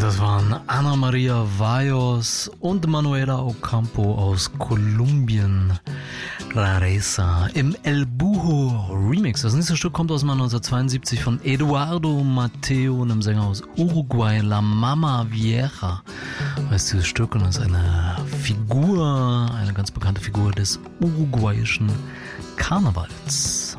Das waren Ana Maria Valles und Manuela Ocampo aus Kolumbien. Rareza im El Buho Remix. Das nächste Stück kommt aus dem Jahr 1972 von Eduardo Mateo, einem Sänger aus Uruguay, La Mama Vieja. Heißt dieses Stück, und das ist eine Figur, eine ganz bekannte Figur des uruguayischen Karnevals.